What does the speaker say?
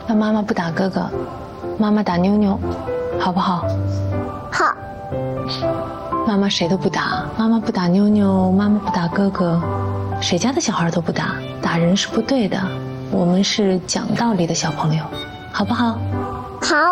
那妈妈不打哥哥，妈妈打妞妞，好不好？ 好。 妈妈谁都不打，妈妈不打妞妞，妈妈不打哥哥，谁家的小孩都不打，打人是不对的。我们是讲道理的小朋友，好不好？ 好。